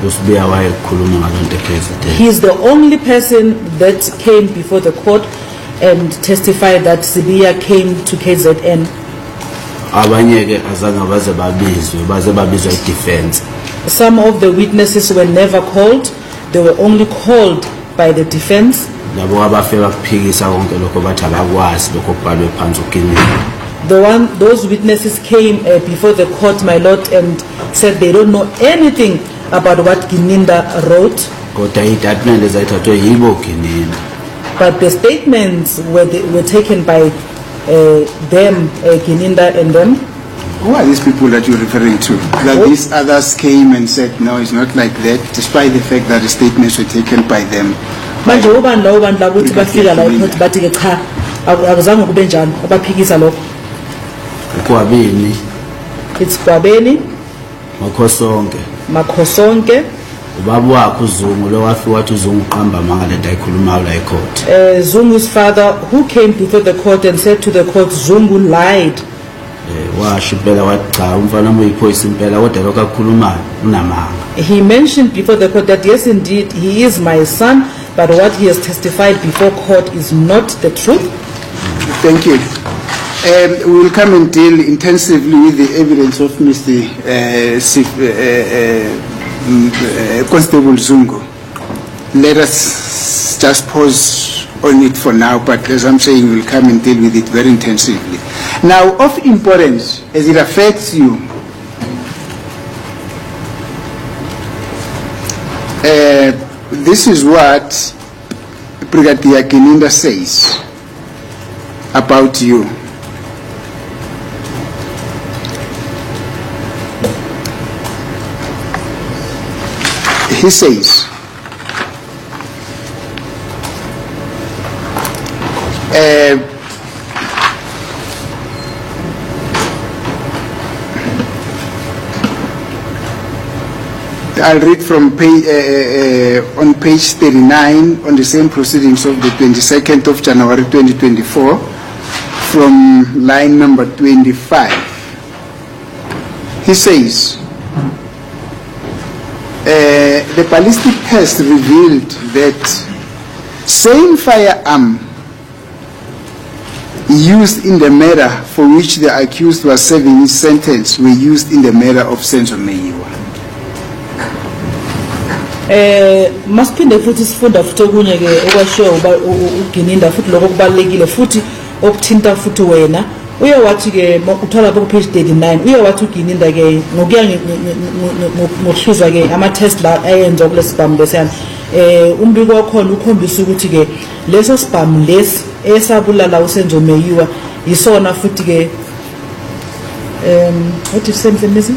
He's the only person that came before the court and testified that Sibiya came to KZN. Some of the witnesses were never called. They were only called by the defense. Those witnesses came before the court, my lord, and said they don't know anything about what Gininda wrote. But the statements were taken by them, Gininda and them. Who are these people that you're referring to? That these others came and said, no, it's not like that, despite the fact that the statements were taken by them. It's Kwabeni, Makhosonke, Zungu's father, who came before the court and said to the court, Zungu lied. He mentioned before the court that yes, indeed, he is my son, but what he has testified before court is not the truth. Thank you. We will come and deal intensively with the evidence of Mr. Constable Zungu. Let us just pause on it for now, but as I'm saying, we'll come and deal with it very intensively. Now, of importance, as it affects you, this is what Brigadier Gininda says about you. He says, I'll read from page, on page 39 on the same proceedings of the 22nd of January 2024 from line number 25. He says, the ballistic test revealed that same firearm used in the murder for which the accused was serving his sentence were used in the murder of Senzo Meyiwa. Masiphinde futhi sifunda futhi okunye ke okwashiwo uGininda futhi lokho kubalekile futhi okuthinta futhi wena uye wathi ke uthola ku page 39 uye wathi uGininda ke ngokuya ngokuhluza ke ama test la ayenza kulesibhamu lesiyana umbiko wakhona ukhombisa ukuthi ke leso sibhamu lesi esabulala uSenzo Meyiwa yisona futhi ke what is missing?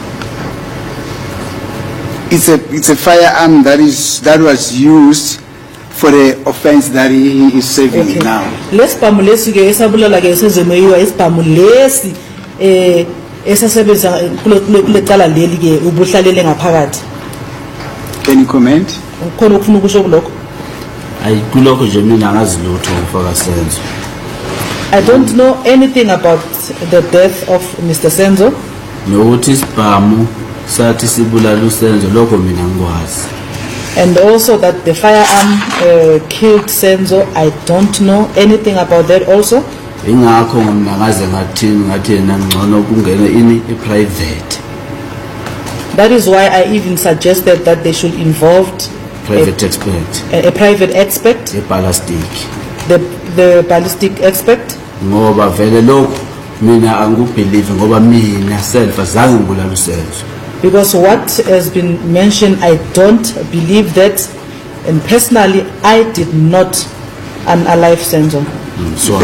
It's a firearm that was used for the offense that he is serving now. Lesibhamu lesi ke esabulala ke uSenzo Meyiwa isibhamu lesi esasebenza kulecala leli ke ubuhlalele ngaphakathi. Can you comment? Ukhona ukufuna ukusho kulokho? Ayikulokho nje mina ngazi lutho ngifaka Senzo. I don't know anything about the death of Mr. Senzo. Nokuthi isibhamu sathi sibulala uSenzo lokho mina ngikwazi. And also that the firearm killed Senzo, I don't know anything about that also. Ingakho mina ngaze ngathi yena ngcono kungena ini private. That is why I even suggested that they should involve private expert. A private expert. A ballistic. The ballistic expert. Ngoba vele lokho mina angubelieve ngoba mina self azange ngibulala uSenzo. Because what has been mentioned, I don't believe that, and personally, I did not unalive Senzo. So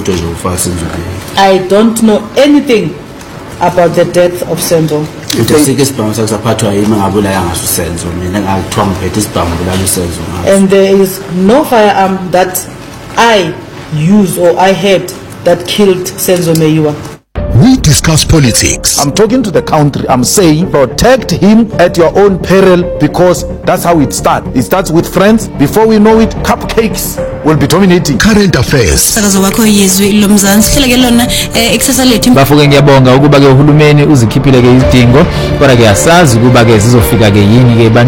I don't know anything about the death of Senzo. And there is no firearm that I used or I had that killed Senzo Meyiwa. We discuss politics. I'm talking to the country. I'm saying protect him at your own peril, because that's how it starts. It starts with friends. Before we know it, cupcakes will be dominating. Current affairs. Bafuke ngiyabonga ukuba ke uhulumeni uzikhiphile ke izidingo, kodwa ke asazi ukuba ke zizofika ke yini ke